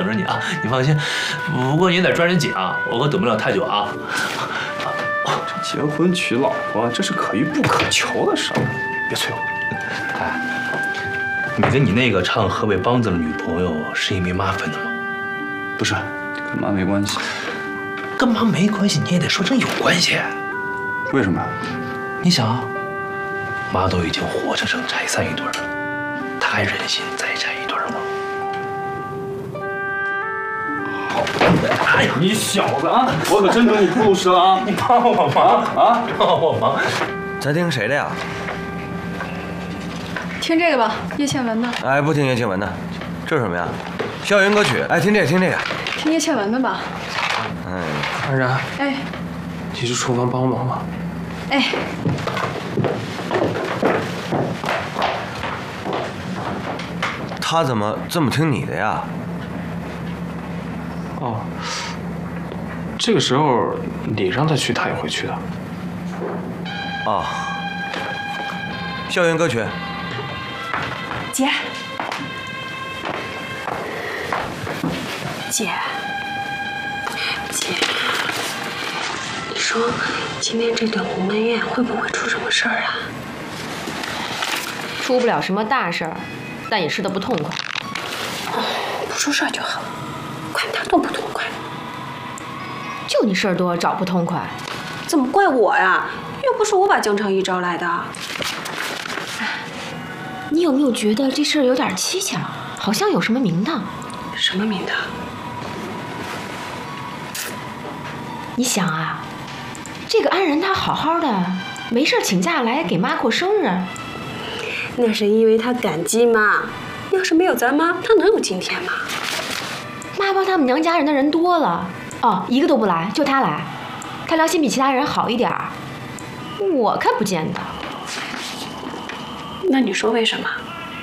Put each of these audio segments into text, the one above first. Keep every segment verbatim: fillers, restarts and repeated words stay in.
等着你啊，你放心。不过你得抓紧紧啊，我可等不了太久啊。 这结婚娶老婆，这是可遇不可求的事儿，别催我。 哎，你跟你那个唱河北梆子的女朋友是因为妈分的吗？ 不是，跟妈没关系。 跟妈没关系，你也得说成有关系。 为什么？ 你想啊，妈都已经活生生拆散一对了，她还忍心再拆一对吗？ 好，哎呀，你小子啊，我可真等你铺路石了啊！ 你帮我忙啊！帮我忙！ 在听谁的呀？ 听这个吧，叶倩文的。 哎，不听叶倩文的，这是什么呀？校园歌曲。哎，听这个，听这个。 听叶倩文的吧。 哎， 安然， 哎， 你去厨房帮忙吧。 哎。 他怎么这么听你的呀？ 哦，这个时候你让他去，他也会去的。 哦，校园歌曲。 姐，姐， 姐，你说今天这顿鸿门宴会不会出什么事儿啊？ 出不了什么大事儿，但也吃得不痛快。 不出事儿就好，管他多不痛快。 就你事儿多，找不痛快。 怎么怪我呀？又不是我把江成义招来的。 你有没有觉得这事儿有点蹊跷？好像有什么名堂。 什么名堂？ 你想啊，这个安然她好好的，没事请假来给妈过生日。 那是因为他感激妈，要是没有咱妈，他能有今天吗？ 妈帮他们娘家人的人多了，哦，一个都不来，就他来，他良心比其他人好一点儿。我看不见的。 那你说为什么？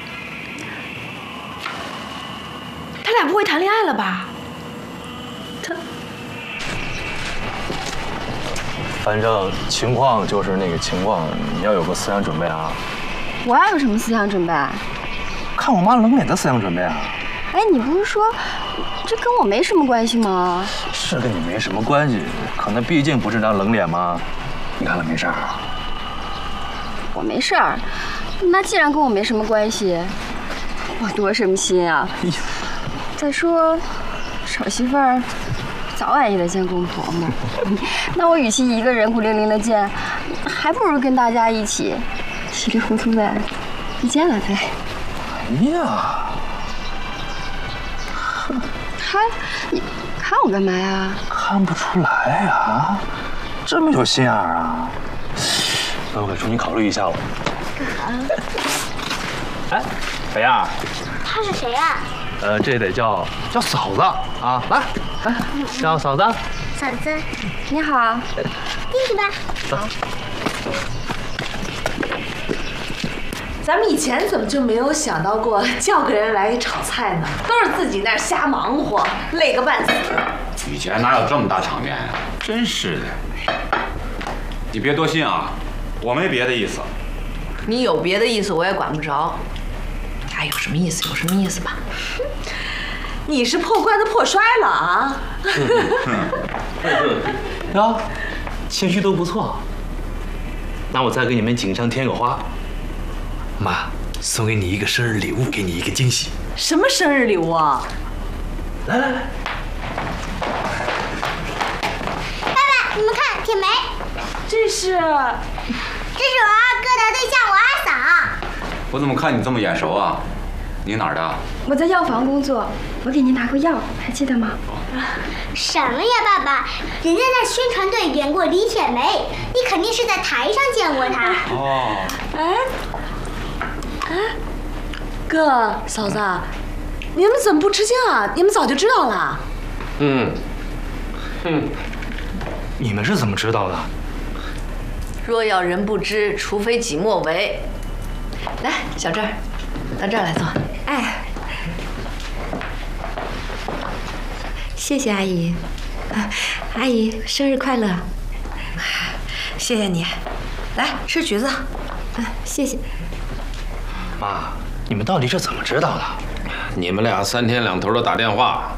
他俩不会谈恋爱了吧？ 他， 反正情况就是那个情况，你要有个思想准备啊。 我要有什么思想准备？ 看我妈冷脸的思想准备啊。 哎，你不是说这跟我没什么关系吗？ 是跟你没什么关系，可那毕竟不是张冷脸吗？你看了没事儿啊？ 我没事儿。那既然跟我没什么关系，我多省心啊！ 哎呀， 再说，少媳妇儿早晚也得见公婆嘛。那我与其一个人孤零零的见，还不如跟大家一起稀里糊涂的一见了再。 哎呀， 看，你看我干嘛呀？ 看不出来呀，啊，这么有心眼儿啊！那我得重新考虑一下了。哎，北亚， 他是谁呀？ 呃，这得叫叫嫂子啊！来，来，叫嫂子。 嫂子， 你好， 进去吧。 走。 咱们以前怎么就没有想到过叫个人来炒菜呢？都是自己那儿瞎忙活，累个半死。 以前哪有这么大场面呀？真是的。你别多心啊，我没别的意思。 你有别的意思，我也管不着。哎，有什么意思有什么意思吧。你是破罐子破摔了啊！ 呀，情绪都不错。那我再给你们锦上添个花。妈，送给你一个生日礼物，给你一个惊喜。 什么生日礼物啊？ 来来来， 爸爸，你们看，铁梅， 这是，这是我二哥的对象，我二嫂。 我怎么看你这么眼熟啊？你哪儿的？ 我在药房工作，我给您拿过药，还记得吗？ 什么呀，爸爸？人家在宣传队演过李铁梅，你肯定是在台上见过她。 哦。 哎。哎，哥嫂子，你们怎么不吃惊啊？你们早就知道了。 嗯， 嗯，你们是怎么知道的？ 若要人不知，除非己莫为。来，小郑，到这儿来坐。哎，谢谢阿姨。啊，阿姨生日快乐！谢谢你。来吃橘子。啊，谢谢。 妈，你们到底是怎么知道的？ 你们俩三天两头的打电话，